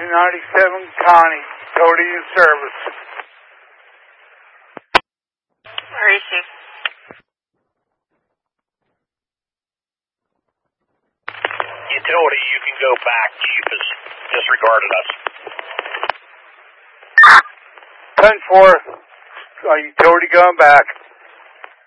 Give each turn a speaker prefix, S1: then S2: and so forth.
S1: 97 Connie, utility in service.
S2: Where is she?
S3: Utility, you can go back. Chief has disregarded us.
S1: 10-4, utility going back.